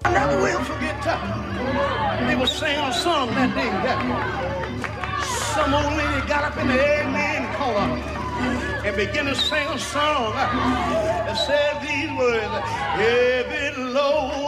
never will forget. They were singing a song that day. Some old lady got up in the amen corner and began to sing a song that said these words: heavy load.